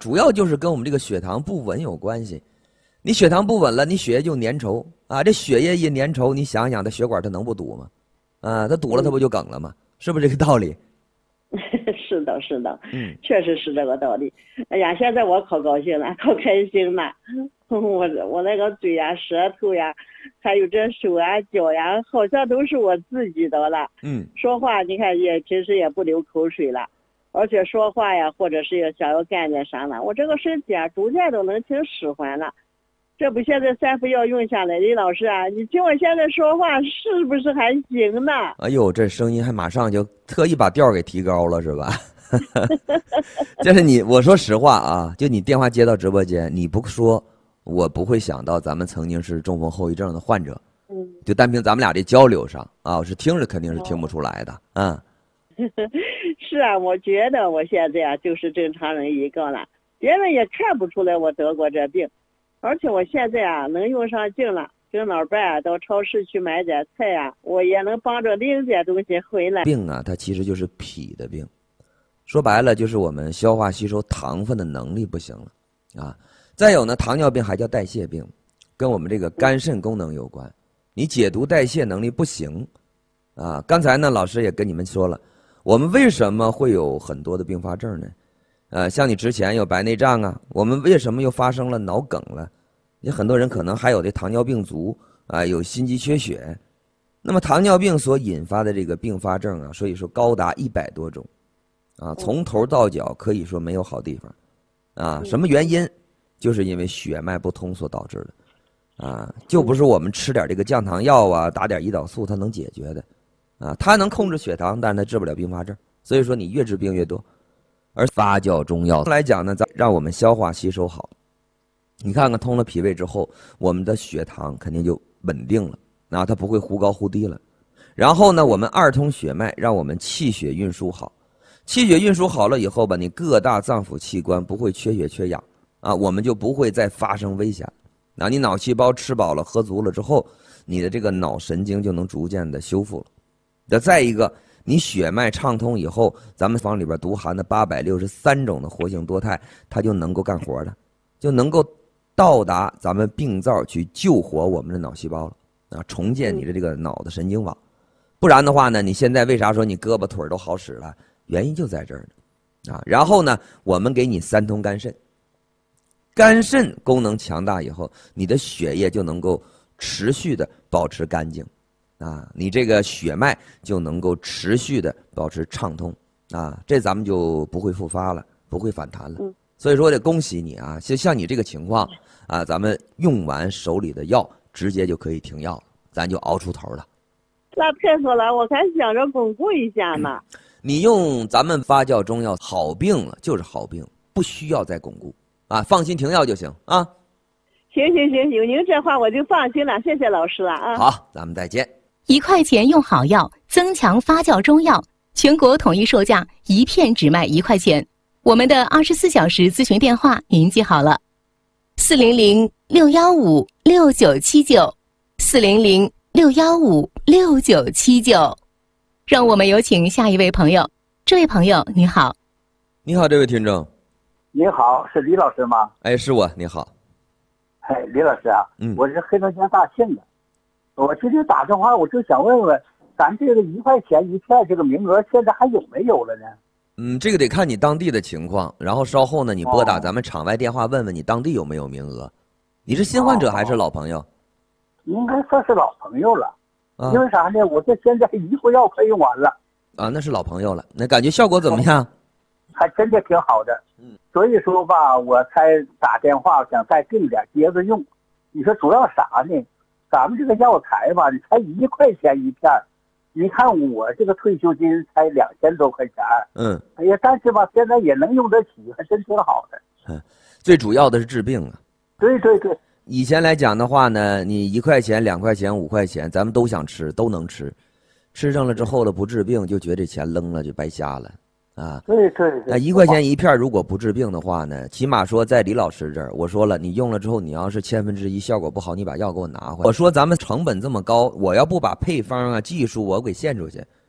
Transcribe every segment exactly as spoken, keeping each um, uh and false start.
主要就是跟我们这个血糖不稳有关系。你血糖不稳了，你血液就粘稠啊，这血液一粘稠，你想想，它血管它能不堵吗？啊，它堵了，它不就梗了吗？是不是这个道理？ 是的，是的， 嗯， 确实是这个道理。哎呀，现在我可高兴了，可开心了。我我那个嘴呀、舌头呀，还有这手啊、脚呀，好像都是我自己的了。 嗯， 说话你看也平时也不流口水了，而且说话呀，或者是要想要干点啥呢，我这个身体啊，逐渐都能挺使唤了。这不现在三副药用下来，李老师啊，你听我现在说话是不是还行呢？ 哎呦，这声音还马上就特意把调给提高了，是吧？就是你，我说实话啊，就你电话接到直播间，你不说，我不会想到咱们曾经是中风后遗症的患者。 嗯， 就单凭咱们俩这交流上啊，我是听着肯定是听不出来的。嗯， 是啊，我觉得我现在啊就是正常人一个了，别人也看不出来我得过这病。而且我现在啊能用上劲了，跟老伴啊到超市去买点菜啊，我也能帮着拎点东西回来。 病啊，它其实就是脾的病，说白了就是我们消化吸收糖分的能力不行了啊。再有呢，糖尿病还叫代谢病，跟我们这个肝肾功能有关。你解毒代谢能力不行啊。刚才呢，老师也跟你们说了，我们为什么会有很多的并发症呢？呃，像你之前有白内障啊，我们为什么又发生了脑梗了？有很多人可能还有这糖尿病足啊，有心肌缺血。那么糖尿病所引发的这个并发症啊，所以说高达一百多种，啊，从头到脚可以说没有好地方，啊，什么原因？就是因为血脉不通所导致的，啊，就不是我们吃点这个降糖药啊，打点胰岛素它能解决的，啊，它能控制血糖，但是它治不了并发症。所以说你越治病越多。而发酵中药来讲呢，咱让我们消化吸收好。你看看通了脾胃之后，我们的血糖肯定就稳定了，啊，它不会忽高忽低了。然后呢，我们二通血脉，让我们气血运输好。气血运输好了以后吧，你各大脏腑器官不会缺血缺氧啊，我们就不会再发生危险。那你脑细胞吃饱了喝足了之后，你的这个脑神经就能逐渐的修复了。那再一个，你血脉畅通以后，咱们方里边独含的八百六十三种的活性多肽，它就能够干活了，就能够到达咱们病灶去救活我们的脑细胞了啊，重建你的这个脑的神经网。不然的话呢，你现在为啥说你胳膊腿都好使了？原因就在这儿呢，啊。然后呢，我们给你三通肝肾，肝肾功能强大以后，你的血液就能够持续的保持干净。啊，你这个血脉就能够持续的保持畅通啊，这咱们就不会复发了，不会反弹了。 嗯， 所以说得恭喜你啊，像像你这个情况啊，咱们用完手里的药，直接就可以停药了，咱就熬出头了。 那太好了，我还想着巩固一下呢。 嗯、你用咱们发酵中药好病了，就是好病，不需要再巩固啊，放心停药就行啊。 行行行，有您这话我就放心了，谢谢老师了啊。 好，咱们再见。 一块钱用好药，增强发酵中药，全国统一售价，一片只卖一块钱。我们的二十四小时咨询电话您记好了：四零零六幺五六九七九，四零零六幺五六九七九。让我们有请下一位朋友。这位朋友你好。 你好，这位听众。 你好，是李老师吗？ 哎，是我。你好。 哎，李老师啊， 嗯， 我是黑龙江大庆的。我今天打电话，我就想问问，咱这个一块钱一片这个名额现在还有没有了呢？ 嗯，这个得看你当地的情况，然后稍后呢，你拨打咱们场外电话问问你当地有没有名额。你是新患者还是老朋友？ 哦、应该算是老朋友了， 啊、 因为啥呢？我这现在一副药快用完了。 啊，那是老朋友了，那感觉效果怎么样？ 还真的挺好的。嗯，所以说吧，我才打电话想再订点接着用。你说主要啥呢？咱们这个药材吧，你才一块钱一片，你看我这个退休金才两千多块钱。 嗯， 哎呀，但是吧，现在也能用得起，还真挺好的。 嗯，最主要的是治病啊。 对对对。 以前来讲的话呢，你一块钱、两块钱、五块钱，咱们都想吃，都能吃，吃上了之后了不治病，就觉得这钱扔了就白瞎了。啊， 对对对， 那一块钱一片，如果不治病的话呢，起码说在李老师这儿，我说了，你用了之后，你要是千分之一效果不好，你把药给我拿回来。我说咱们成本这么高，我要不把配方啊、技术我给献出去，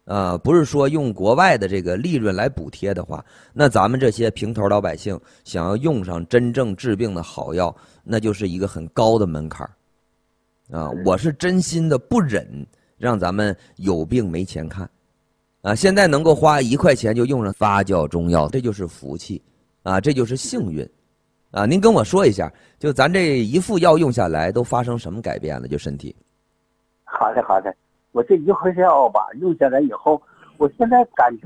啊、呃，不是说用国外的这个利润来补贴的话，那咱们这些平头老百姓想要用上真正治病的好药，那就是一个很高的门槛啊。我是真心的不忍让咱们有病没钱看啊。现在能够花一块钱就用上发酵中药，这就是福气啊，这就是幸运啊。您跟我说一下，就咱这一副药用下来都发生什么改变了？就身体？ 好的好的，我这一回药吧用下来以后，我现在感觉